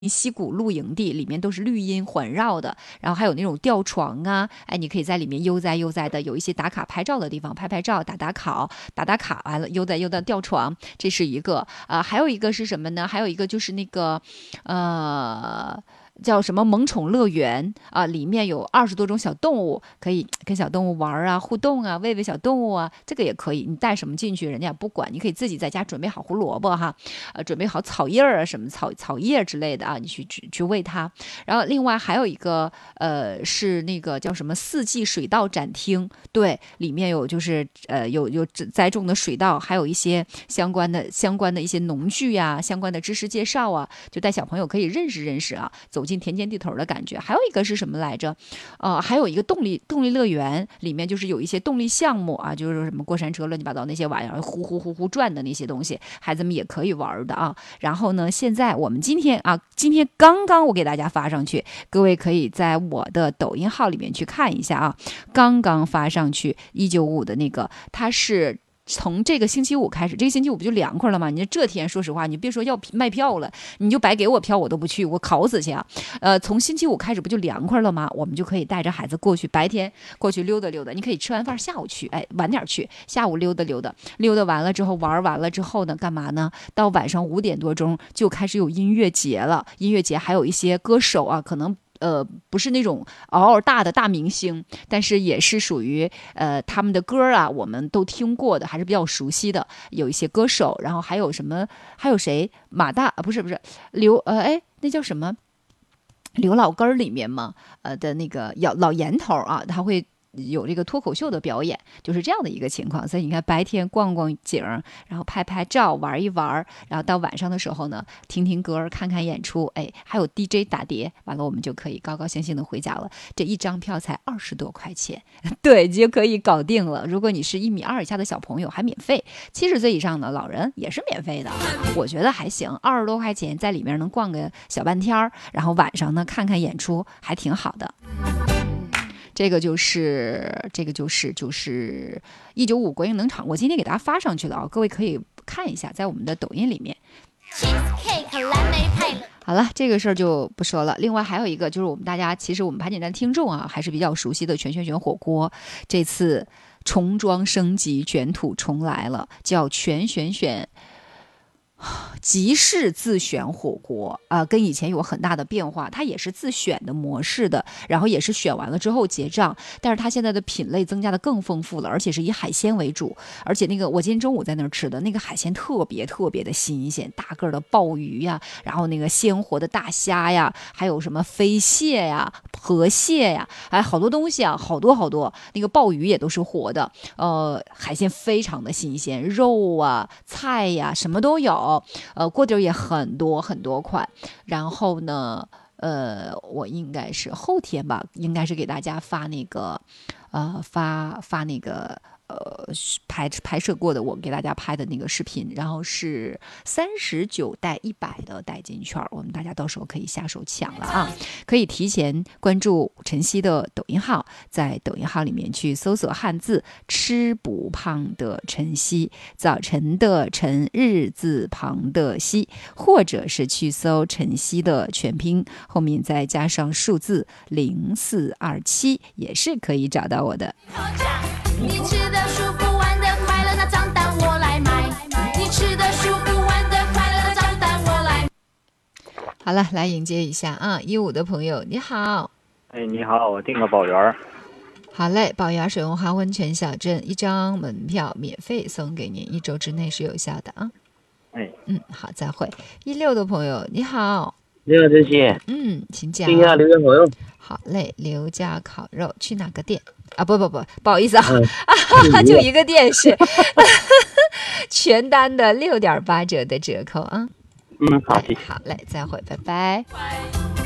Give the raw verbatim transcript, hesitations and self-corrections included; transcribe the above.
溪谷露营地，里面都是绿荫环绕的，然后还有那种吊床啊，哎，你可以在里面悠哉悠哉的，有一些打卡拍照的地方，拍拍照，打打卡，打打卡，完了悠哉悠哉吊床，这是一个啊、呃，还有一个是什么呢？还有一个就是那个呃。叫什么萌宠乐园啊？里面有二十多种小动物，可以跟小动物玩啊、互动啊、喂喂小动物啊，这个也可以。你带什么进去，人家也不管，你可以自己在家准备好胡萝卜哈，呃，准备好草叶啊、什么草草叶之类的啊，你去去去喂它。然后另外还有一个呃是那个叫什么四季水稻展厅，对，里面有就是呃有有栽种的水稻，还有一些相关的相关的一些农具啊，相关的知识介绍啊，就带小朋友可以认识认识啊，走进田间地头的感觉。还有一个是什么来着？呃，还有一个动力动力乐园，里面就是有一些动力项目啊，就是什么过山车、乱七八糟那些玩意儿，呼呼呼呼转的那些东西，孩子们也可以玩的啊。然后呢，现在我们今天啊，今天刚刚我给大家发上去，各位可以在我的抖音号里面去看一下啊，刚刚发上去一九五的那个，它是。从这个星期五开始，这个星期五不就凉快了吗？你这天说实话，你别说要卖票了，你就白给我票我都不去，我烤死去啊！呃，从星期五开始不就凉快了吗？我们就可以带着孩子过去，白天过去溜达溜达。你可以吃完饭下午去，哎，晚点去，下午溜达溜达，溜达完了之后玩完了之后呢，干嘛呢？到晚上五点多钟就开始有音乐节了，音乐节还有一些歌手啊，可能。呃，不是那种嗷嗷大的大明星，但是也是属于呃他们的歌啊，我们都听过的，还是比较熟悉的。有一些歌手，然后还有什么？还有谁？马大啊，不是不是刘呃，哎，那叫什么？刘老根儿里面嘛，呃的那个老老严头啊，他会。有这个脱口秀的表演，就是这样的一个情况。所以你看，白天逛逛景，然后拍拍照，玩一玩，然后到晚上的时候呢，听听歌，看看演出，哎，还有 D J 打碟，完了我们就可以高高兴兴的回家了。这一张票才二十多块钱，对，就可以搞定了。如果你是一米二以下的小朋友，还免费；七十岁以上的老人也是免费的。我觉得还行，二十多块钱在里面能逛个小半天，然后晚上呢看看演出，还挺好的。这个就是这个就是就是一九五国营农场，我今天给大家发上去了啊，各位可以看一下，在我们的抖音里面。好了，这个事儿就不说了。另外还有一个就是我们大家其实我们盘锦站听众啊还是比较熟悉的全选选火锅，这次重装升级卷土重来了，叫全选选。即市自选火锅啊、呃，跟以前有很大的变化，它也是自选的模式的，然后也是选完了之后结账，但是它现在的品类增加的更丰富了，而且是以海鲜为主，而且那个我今天中午在那儿吃的那个海鲜特别特别的新鲜，大个的鲍鱼呀，然后那个鲜活的大虾呀，还有什么飞蟹呀、河蟹呀，哎，好多东西啊，好多好多，那个鲍鱼也都是活的，呃，海鲜非常的新鲜，肉啊、菜呀，什么都有。呃，锅底也很多很多款，然后呢，呃，我应该是后天吧，应该是给大家发那个，呃，发发那个。呃，拍拍摄过的我给大家拍的那个视频，然后是三十九带一百的代金券，我们大家到时候可以下手抢了啊！可以提前关注晨曦的抖音号，在抖音号里面去搜索汉字“吃不胖的晨曦”，早晨的晨，日字旁的曦，或者是去搜晨曦的全拼，后面再加上数字零四二七，也是可以找到我的。你吃的舒服，玩的快乐，那账单我来买。你吃的舒服，玩的快乐，那账单我来。好了，来迎接一下啊，一五的朋友你好。 哎，你好，我订个宝园。 好嘞，宝园水文华温泉小镇一张门票免费送给您，一周之内是有效的啊。 哎， 嗯，好，再会。一六的朋友你好。 你好，晨曦。 嗯，请讲。 订一下刘家烤肉。 好嘞，刘家烤肉去哪个店？啊，不不不，不好意思啊， 嗯、 啊就一个店是全单的六点八折的折扣啊。 嗯，好， 好嘞，再会，拜拜。